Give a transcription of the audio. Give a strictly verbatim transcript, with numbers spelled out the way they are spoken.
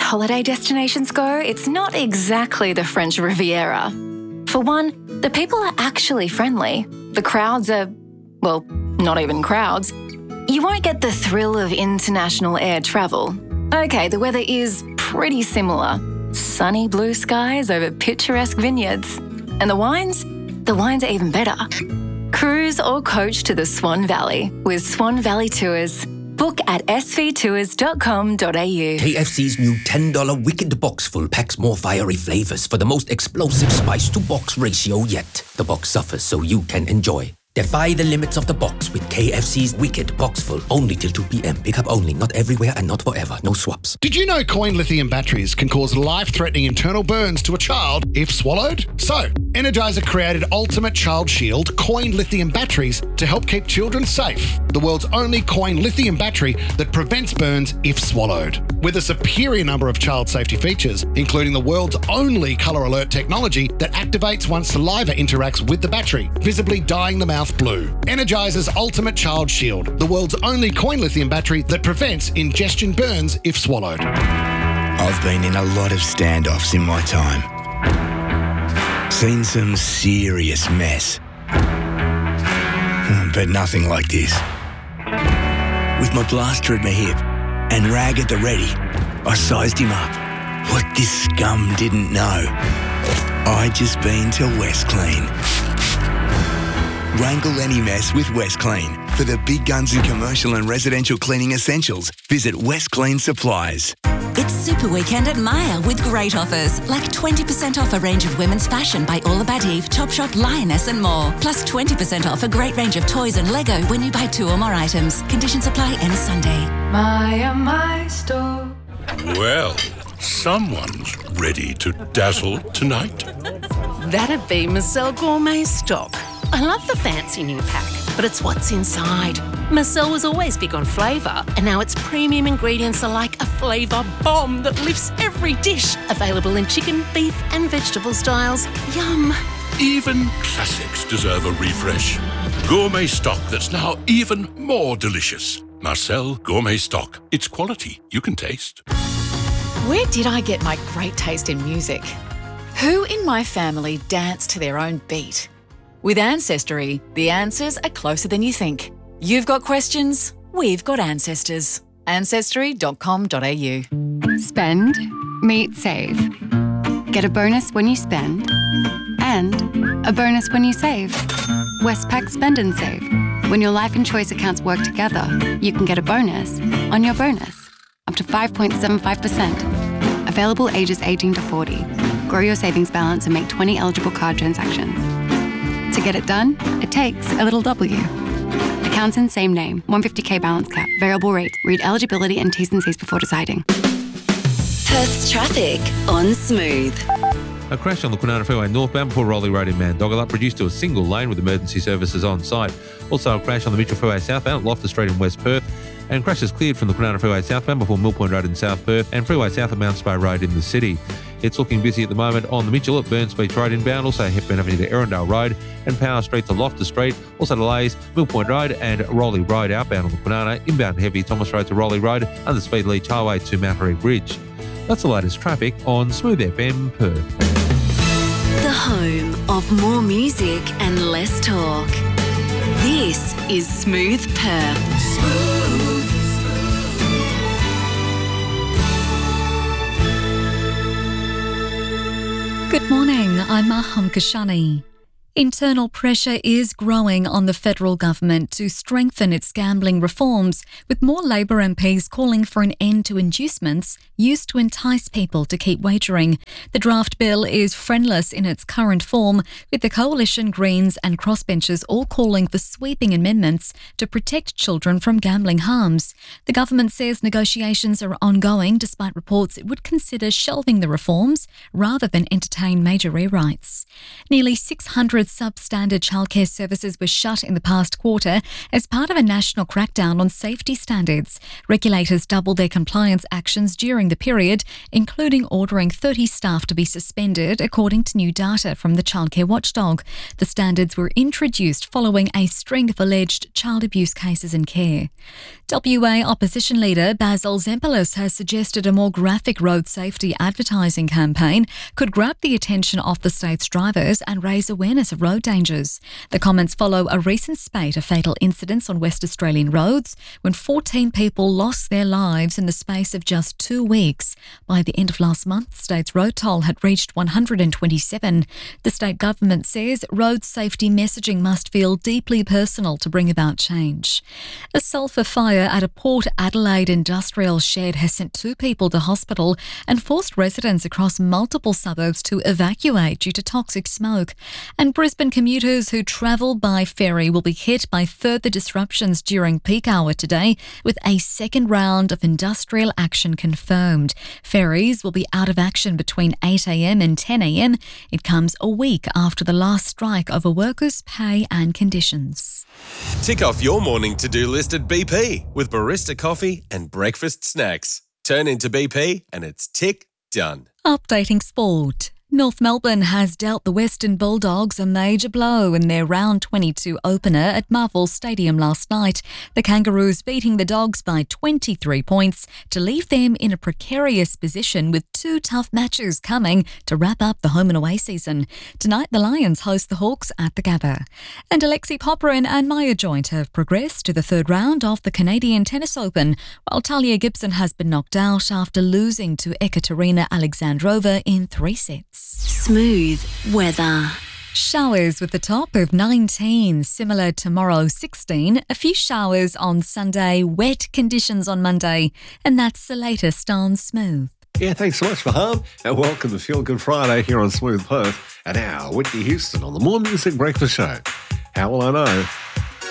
holiday destinations go, it's not exactly the French Riviera. For one, the people are actually friendly. The crowds are, well, not even crowds. You won't get the thrill of international air travel. Okay, the weather is pretty similar. Sunny blue skies over picturesque vineyards. And the wines? The wines are even better. Cruise or coach to the Swan Valley with Swan Valley Tours. Book at s v tours dot com dot a u. K F C's new ten dollar Wicked Box Full packs more fiery flavours for the most explosive spice-to-box ratio yet. The box suffers so you can enjoy. Defy the limits of the box with K F C's Wicked Box Full. Only till two p.m. Pick up only, not everywhere and not forever. No swaps. Did you know coin lithium batteries can cause life-threatening internal burns to a child if swallowed? So, Energizer created Ultimate Child Shield coin lithium batteries to help keep children safe. The world's only coin lithium battery that prevents burns if swallowed. With a superior number of child safety features, including the world's only colour alert technology that activates once saliva interacts with the battery, visibly dyeing the mouth blue. Energizer's Ultimate Child Shield, the world's only coin lithium battery that prevents ingestion burns if swallowed. I've been in a lot of standoffs in my time. Seen some serious mess. But nothing like this. With my blaster at my hip and rag at the ready, I sized him up. What this scum didn't know, I'd just been to West Clean. Wrangle any mess with West Clean. For the big guns in commercial and residential cleaning essentials, visit West Clean Supplies. It's Super Weekend at Myer with great offers, like twenty percent off a range of women's fashion by All About Eve, Topshop, Lioness and more. Plus twenty percent off a great range of toys and Lego when you buy two or more items. Conditions apply any Sunday. Myer, my store. Well, someone's ready to dazzle tonight. That'd be Marcel Gourmet Stock. I love the fancy new pack, but it's what's inside. Marcel was always big on flavour, and now its premium ingredients are like a flavour bomb that lifts every dish. Available in chicken, beef and vegetable styles. Yum. Even classics deserve a refresh. Gourmet stock that's now even more delicious. Marcel Gourmet Stock. It's quality you can taste. Where did I get my great taste in music? Who in my family danced to their own beat? With Ancestry, the answers are closer than you think. You've got questions, we've got ancestors. ancestry dot com dot a u. Spend, meet, save. Get a bonus when you spend and a bonus when you save. Westpac Spend and Save. When your life and choice accounts work together, you can get a bonus on your bonus, up to five point seven five percent. Available ages eighteen to forty. Grow your savings balance and make twenty eligible card transactions. To get it done, it takes a little W. Accounts in same name, one hundred fifty k balance cap, variable rate. Read eligibility and T's and C's before deciding. Perth's traffic on Smooth. A crash on the Kwinana Freeway northbound before Rowley Road in Mandogala, reduced to a single lane with emergency services on site. Also a crash on the Mitchell Freeway southbound at Loftus Street in West Perth. And crashes cleared from the Kwinana Freeway southbound before Mill Point Road in South Perth and Freeway south of Mount Spey Road in the city. It's looking busy at the moment on the Mitchell at Burns Beach Road inbound, also Hepburn Avenue to Erindale Road and Power Street to Loftus Street, also delays Mill Point Road and Rowley Road outbound on the Kwinana, inbound heavy Thomas Road to Rowley Road under Speed Leach Highway to Mount Bridge. That's the latest traffic on Smooth F M Perth. The home of more music and less talk. This is Smooth Perth. Smooth. Good morning, I'm Maham Kashani. Internal pressure is growing on the federal government to strengthen its gambling reforms, with more Labor M Ps calling for an end to inducements used to entice people to keep wagering. The draft bill is friendless in its current form, with the Coalition, Greens and crossbenchers all calling for sweeping amendments to protect children from gambling harms. The government says negotiations are ongoing despite reports it would consider shelving the reforms rather than entertain major rewrites. Nearly six hundred substandard childcare services were shut in the past quarter as part of a national crackdown on safety standards. Regulators doubled their compliance actions during the period, including ordering thirty staff to be suspended, according to new data from the childcare watchdog. The standards were introduced following a string of alleged child abuse cases in care. W A opposition leader Basil Zempilas has suggested a more graphic road safety advertising campaign could grab the attention of the state's drivers and raise awareness of road dangers. The comments follow a recent spate of fatal incidents on West Australian roads when fourteen people lost their lives in the space of just two weeks. By the end of last month, the state's road toll had reached one hundred twenty-seven. The state government says road safety messaging must feel deeply personal to bring about change. A sulphur fire at a Port Adelaide industrial shed has sent two people to hospital and forced residents across multiple suburbs to evacuate due to toxic smoke. And Brisbane commuters who travel by ferry will be hit by further disruptions during peak hour today, with a second round of industrial action confirmed. Ferries will be out of action between eight a m and ten a m. It comes a week after the last strike over workers' pay and conditions. Tick off your morning to-do list at B P with barista coffee and breakfast snacks. Turn into B P and it's tick done. Updating sport. North Melbourne has dealt the Western Bulldogs a major blow in their round twenty-two opener at Marvel Stadium last night. The Kangaroos beating the Dogs by twenty-three points to leave them in a precarious position with two tough matches coming to wrap up the home and away season. Tonight the Lions host the Hawks at the Gabba. And Alexei Popyrin and Maya Joint have progressed to the third round of the Canadian Tennis Open, while Talia Gibson has been knocked out after losing to Ekaterina Alexandrova in three sets. Smooth weather. Showers with a top of nineteen, similar tomorrow sixteen, a few showers on Sunday, wet conditions on Monday, and that's the latest on Smooth. Yeah, thanks so much, Faham, and welcome to Feel Good Friday here on Smooth Perth, and now Whitney Houston on the More Music Breakfast Show. How will I know?